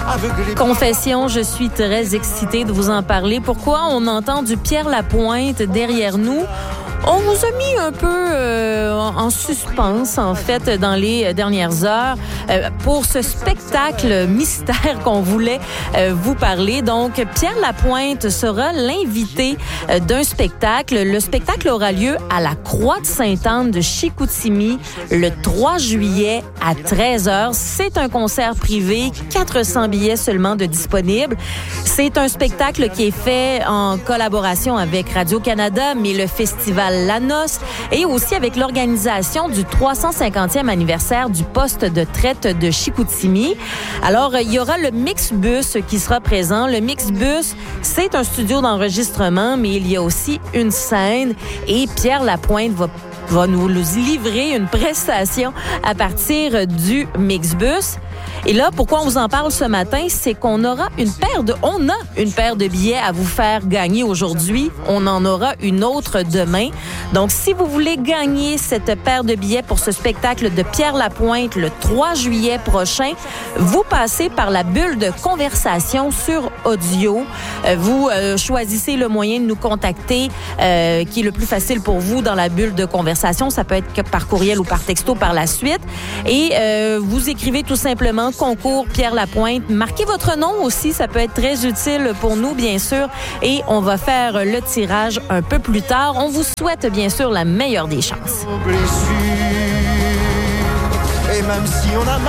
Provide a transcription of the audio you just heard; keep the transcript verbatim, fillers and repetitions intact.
Confession, je suis très excitée de vous en parler. Pourquoi? On entend du Pierre Lapointe derrière nous. On vous a mis un peu euh, en suspense, en fait, dans les dernières heures euh, pour ce spectacle mystère qu'on voulait euh, vous parler. Donc, Pierre Lapointe sera l'invité euh, d'un spectacle. Le spectacle aura lieu à la Croix de Sainte-Anne de Chicoutimi le trois juillet à treize heures. C'est un concert privé, quatre cents billets seulement de disponibles. C'est un spectacle qui est fait en collaboration avec Radio-Canada, mais le festival La Noce et aussi avec l'organisation du trois cent cinquantième anniversaire du poste de traite de Chicoutimi. Alors, il y aura le Mixbus qui sera présent. Le Mixbus, c'est un studio d'enregistrement, mais il y a aussi une scène et Pierre Lapointe va va nous livrer une prestation à partir du Mixbus. Et là, pourquoi on vous en parle ce matin, c'est qu'on aura une paire de, on a une paire de billets à vous faire gagner aujourd'hui. On en aura une autre demain. Donc, si vous voulez gagner cette paire de billets pour ce spectacle de Pierre Lapointe le trois juillet prochain, vous passez par la bulle de conversation sur audio. Vous euh, choisissez le moyen de nous contacter euh, qui est le plus facile pour vous dans la bulle de conversation. Ça peut être par courriel ou par texto par la suite. Et euh, vous écrivez tout simplement concours Pierre Lapointe. Marquez votre nom aussi, ça peut être très utile pour nous, bien sûr. Et on va faire le tirage un peu plus tard. On vous souhaite, bien sûr, la meilleure des chances. Et même si on a